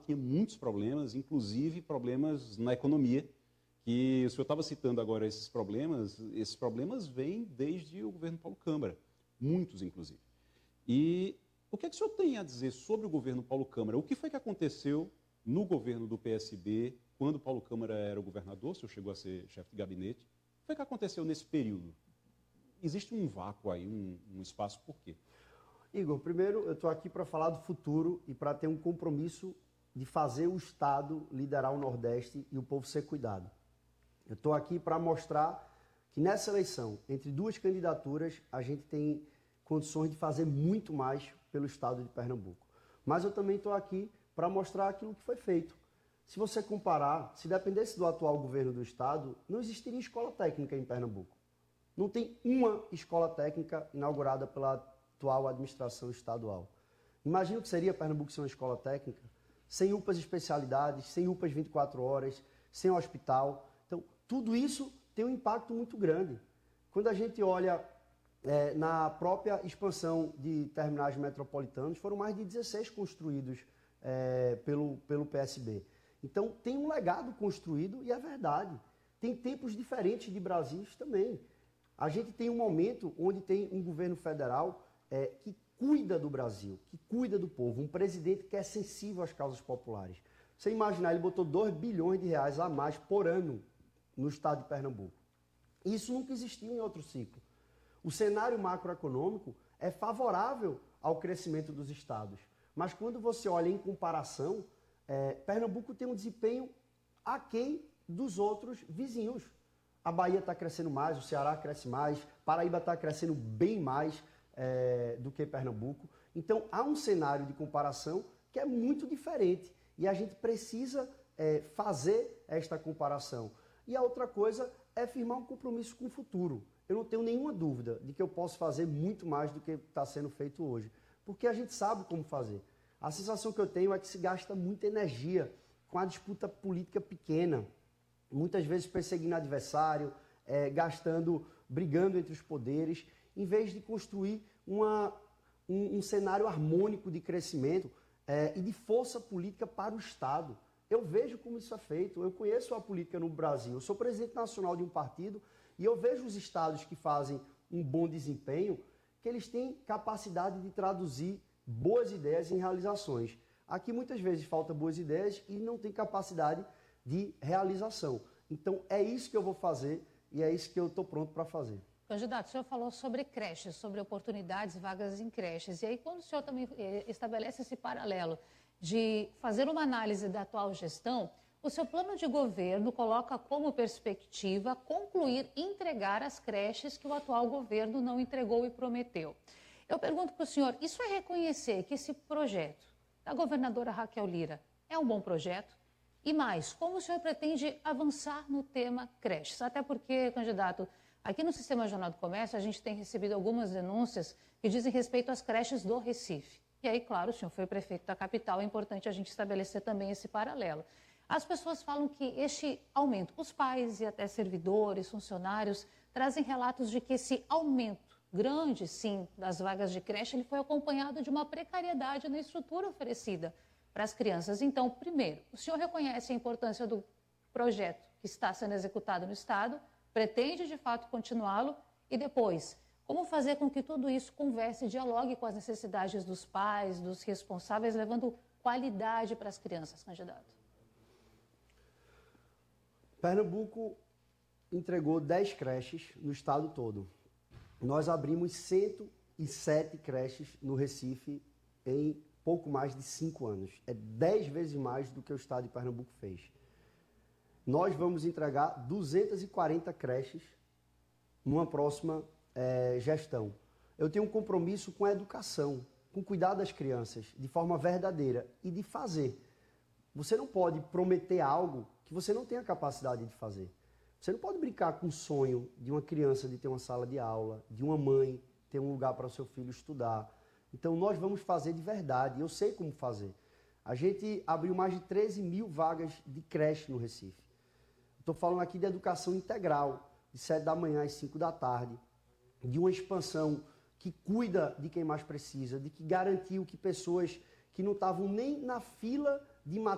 tinha muitos problemas, inclusive problemas na economia, que o senhor estava citando agora esses problemas vêm desde o governo Paulo Câmara, muitos inclusive. E o que é que o senhor tem a dizer sobre o governo Paulo Câmara? O que foi que aconteceu no governo do PSB, quando Paulo Câmara era o governador, o senhor chegou a ser chefe de gabinete? O que foi que aconteceu nesse período? Existe um vácuo aí, um espaço, por quê? Igor, primeiro eu estou aqui para falar do futuro e para ter um compromisso de fazer o Estado liderar o Nordeste e o povo ser cuidado. Eu estou aqui para mostrar que nessa eleição, entre duas candidaturas, a gente tem condições de fazer muito mais pelo Estado de Pernambuco. Mas eu também estou aqui para mostrar aquilo que foi feito. Se você comparar, se dependesse do atual governo do Estado, não existiria escola técnica em Pernambuco. Não tem uma escola técnica inaugurada pela atual administração estadual. Imagina o que seria Pernambuco sem uma escola técnica, sem UPAs especialidades, sem UPAs 24 horas, sem hospital. Então, tudo isso tem um impacto muito grande. Quando a gente olha na própria expansão de terminais metropolitanos, foram mais de 16 construídos pelo PSB. Então, tem um legado construído e é verdade. Tem tempos diferentes de Brasil também. A gente tem um momento onde tem um governo federal que cuida do Brasil, que cuida do povo, um presidente que é sensível às causas populares. Você imaginar, ele botou 2 bilhões de reais a mais por ano no estado de Pernambuco. Isso nunca existiu em outro ciclo. O cenário macroeconômico é favorável ao crescimento dos estados, mas quando você olha em comparação, Pernambuco tem um desempenho aquém dos outros vizinhos. A Bahia está crescendo mais, o Ceará cresce mais, Paraíba está crescendo bem mais do que Pernambuco. Então, há um cenário de comparação que é muito diferente e a gente precisa fazer esta comparação. E a outra coisa é firmar um compromisso com o futuro. Eu não tenho nenhuma dúvida de que eu posso fazer muito mais do que está sendo feito hoje, porque a gente sabe como fazer. A sensação que eu tenho é que se gasta muita energia com a disputa política pequena, muitas vezes perseguindo adversário, brigando entre os poderes, em vez de construir um cenário harmônico de crescimento e de força política para o Estado. Eu vejo como isso é feito, eu conheço a política no Brasil, eu sou presidente nacional de um partido e eu vejo os estados que fazem um bom desempenho, que eles têm capacidade de traduzir boas ideias em realizações. Aqui muitas vezes falta boas ideias e não tem capacidade de realização. Então é isso que eu vou fazer e é isso que eu estou pronto para fazer. Candidato, o senhor falou sobre creches, sobre oportunidades, vagas em creches. E aí quando o senhor também estabelece esse paralelo de fazer uma análise da atual gestão, o seu plano de governo coloca como perspectiva concluir e entregar as creches que o atual governo não entregou e prometeu. Eu pergunto para o senhor, isso é reconhecer que esse projeto da governadora Raquel Lira é um bom projeto? E mais, como o senhor pretende avançar no tema creches? Até porque, candidato, aqui no Sistema Jornal do Comércio a gente tem recebido algumas denúncias que dizem respeito às creches do Recife. E aí, claro, o senhor foi prefeito da capital, é importante a gente estabelecer também esse paralelo. As pessoas falam que este aumento, os pais e até servidores, funcionários, trazem relatos de que esse aumento grande, sim, das vagas de creche, ele foi acompanhado de uma precariedade na estrutura oferecida para as crianças. Então, primeiro, o senhor reconhece a importância do projeto que está sendo executado no Estado, pretende de fato continuá-lo e depois, como fazer com que tudo isso converse e dialogue com as necessidades dos pais, dos responsáveis, levando qualidade para as crianças, candidato? Pernambuco entregou 10 creches no estado todo. Nós abrimos 107 creches no Recife em pouco mais de 5 anos. É 10 vezes mais do que o estado de Pernambuco fez. Nós vamos entregar 240 creches numa próxima gestão. Eu tenho um compromisso com a educação, com cuidar das crianças de forma verdadeira e de fazer. Você não pode prometer algo que você não tem a capacidade de fazer. Você não pode brincar com o sonho de uma criança de ter uma sala de aula, de uma mãe ter um lugar para o seu filho estudar. Então nós vamos fazer de verdade, eu sei como fazer. A gente abriu mais de 13 mil vagas de creche no Recife. Estou falando aqui de educação integral, de 7 da manhã às 5 da tarde, de uma expansão que cuida de quem mais precisa, de que garantiu que pessoas que não estavam nem na fila de